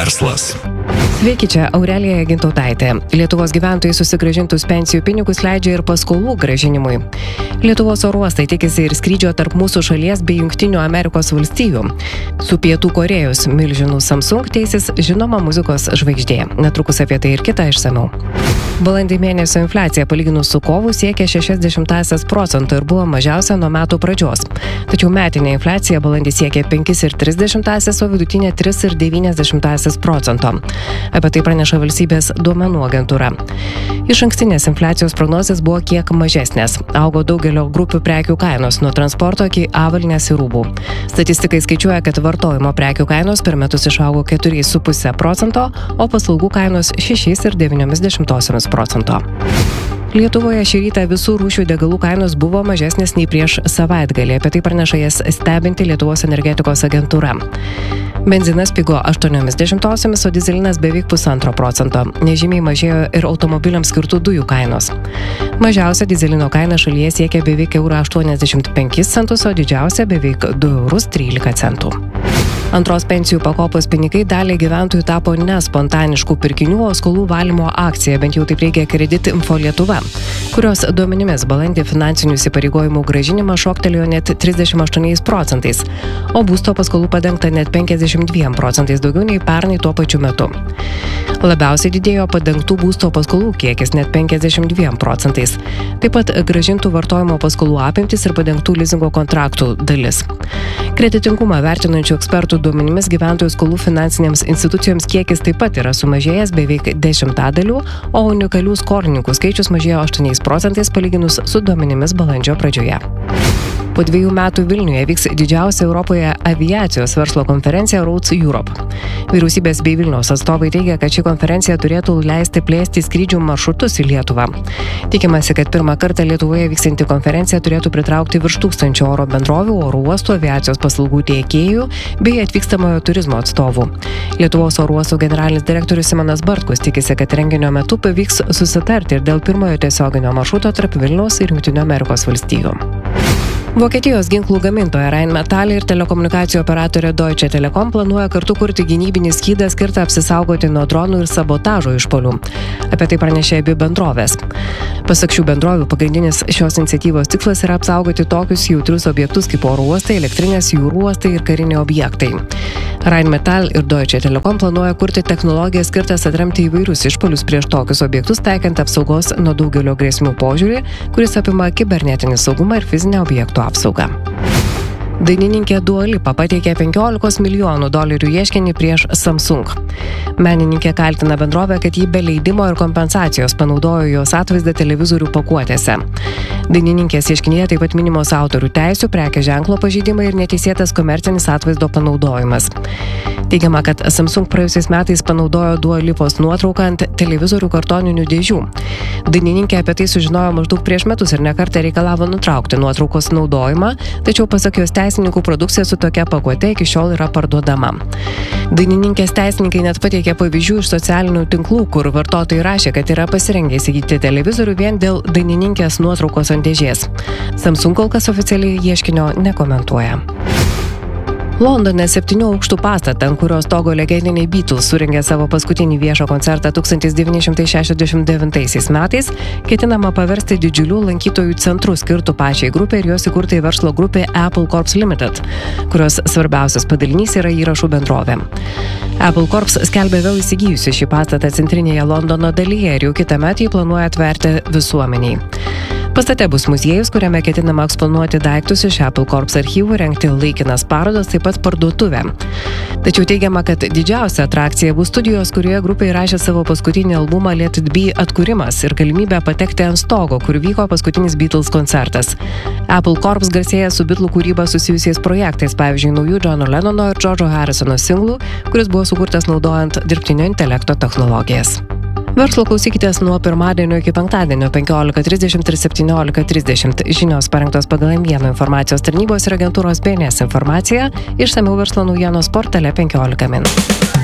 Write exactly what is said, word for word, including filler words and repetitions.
Verslas. Sveiki, čia Aurelija Gintautaitė. Lietuvos gyventojai susigrąžintus pensijų pinigus leidžia ir paskolų grąžinimui. Lietuvos oro uostai tikisi ir skrydžio tarp mūsų šalies bei Jungtinių Amerikos valstijų. Su Pietų Korėjos milžinu Samsung teisis žinoma muzikos žvaigždė. Netrukus apie tai ir kitą išsamiau. Balandį mėnesio infliacija palyginus su kovu siekia šešias dešimtąsias procento ir buvo mažiausia nuo metų pradžios. Tačiau metinė infliacija balandį siekia penkias ir tris dešimtąsias, o vidutinė tris ir devynias dešimtąsias procento. Apie tai praneša valstybės duomenų agentūra. Išankstinės infliacijos prognozės buvo kiek mažesnės. Augo daugelio grupių prekių kainos, nuo transporto iki avalynės ir rūbų. Statistikai skaičiuoja, kad vartojimo prekių kainos per metus išaugo keturiais su puse procento, o paslaugų kainos šešiais ir devyniomis dešimtosiomis procento. Lietuvoje šį rytą visų rūšių degalų kainos buvo mažesnės nei prieš savaitgalį. Apie tai praneša jas stebinti Lietuvos energetikos agentūra. Benzinas pigo aštuoniomis dešimtosiomis, o dyzelinas beveik pusantro procento. Nežymiai mažėjo ir automobiliams skirtų dujų kainos. Mažiausia dyzelino kaina šalyje siekia beveik eurą aštuoniasdešimt penkis centus, o didžiausia beveik du eurus trylika centų. Antros pensijų pakopos pinigai daliai gyventojų tapo ne spontaniškų pirkinių, o skolų valymo akcija, bent jau taip reikia Kredit Info Lietuva, kurios duomenimis balandį finansinių įsipareigojimų grąžinimas šoktelėjo net trisdešimt aštuoniais procentais, o būsto paskolų padengta net penkiasdešimt dviem procentais daugiau nei pernai tuo pačiu metu. Labiausiai didėjo padengtų būsto paskolų kiekis net penkiasdešimt dviem procentais. Taip pat grąžintų vartojimo paskolų apimtis ir padengtų lizingo kontraktų dalis. Kreditingumą vertinančių ekspertų duomenimis gyventojų skolų finansinėms institucijoms kiekis taip pat yra sumažėjęs beveik dešimtadaliu, o unikalių skolininkų skaičius mažėjo aštuoniais procentais palyginus su duomenimis balandžio pradžioje. Po dviejų metų Vilniuje vyks didžiausia Europoje aviacijos verslo konferencija Roads Europe. Vyriausybės bei Vilniaus atstovai teigia, kad ši konferencija turėtų leisti plėsti skrydžių maršrutus į Lietuvą. Tikimasi, kad pirmą kartą Lietuvoje vykstanti konferencija turėtų pritraukti virš tūkstančio oro bendrovių, oro uostų, aviacijos paslaugų tiekėjų bei atvykstamojo turizmo atstovų. Lietuvos oro uostų generalinis direktorius Simonas Bartkus tikisi, kad renginio metu pavyks susitarti ir dėl pirmojo tiesioginio maršruto tarp Vilniaus ir Jungtinių Amerikos valstijų. Vokietijos ginklų gamintoja Rheinmetall ir telekomunikacijų operatorė Deutsche Telekom planuoja kartu kurti gynybinį skydą skirtą apsisaugoti nuo dronų ir sabotažo išpuolių. Apie tai pranešė abi bendrovės. Pasak šių bendrovių, pagrindinis šios iniciatyvos tikslas yra apsaugoti tokius jautrius objektus kaip oro uostai, elektrinės, jūrų uostai ir kariniai objektai. Rheinmetall ir Deutsche Telekom planuoja kurti technologiją skirtas atremti įvairius išpuolius prieš tokius objektus, taikant apsaugos nuo daugelio grėsmių požiūrį, kuris apima kibernetinį saugumą ir fizinę objektų apsaugą. Dainininkė Dua Lipa pateikė penkiolikos milijonų dolerių ieškinį prieš Samsung. Menininkė kaltina bendrovę, kad ji be leidimo ir kompensacijos panaudojo jos atvaizdą televizorių pakuotėse. Dainininkės ieškinyje taip pat minimos autorių teisių, prekės ženklo pažeidimai ir neteisėtas komercinis atvaizdo panaudojimas. Teigiama, kad Samsung praėjusiais metais panaudojo Dua Lipos nuotrauką ant televizorių kartoninių dėžių. Dainininkė apie tai sužinojo maždaug prieš metus ir nekartą reikalavo nutraukti nuotraukos naudojimą, tačiau pasak jos teisininkų produkcija su tokia pakuote iki šiol yra parduodama. Dainininkės teisininkai net pateikė pavyzdžių iš socialinių tinklų, kur vartotojai rašė, kad yra pasirengę įsigyti televizorių vien dėl dainininkės nuotraukos ant dėžės. Samsung kol kas oficialiai ieškinio nekomentuoja. Londone septynių aukštų pastatą, ant kurio stogo legendiniai Beatles surengė savo paskutinį viešą koncertą tūkstantis devyni šimtai šešiasdešimt devintaisiais metais, ketinama paversti didžiulių lankytojų centrų skirtų pačiai grupė ir jos įkurtai verslo grupė Apple Corps Limited, kurios svarbiausias padalinys yra įrašų bendrovė. Apple Corps skelbė vėl įsigijusi šį pastatą centrinėje Londono dalyje ir jau kitąmet jį planuoja atverti visuomeniai. Pastate bus muziejus, kuriame ketinama eksponuoti daiktus iš Apple Corps archyvų, rengti laikinas parodas, taip pat parduotuvę. Tačiau teigiama, kad didžiausia atrakcija bus studijos, kurioje grupė įrašė savo paskutinį albumą Let It Be atkūrimas ir galimybę patekti ant stogo, kur vyko paskutinis Beatles koncertas. Apple Corps garsėja su Beatlų kūryba susijusiais projektais, pavyzdžiui, naujų Johno Lennono ir George'o Harrisono singlų, kuris buvo sukurtas naudojant dirbtinio intelekto technologijas. Verslo klausykitės nuo pirmadienio iki penktadienio penkiolika trisdešimt ir septyniolika trisdešimt. Žinios parengtos pagal M vieno informacijos tarnybos ir agentūros B N S informaciją. Išsamiau verslo naujienos portale penkiolika min.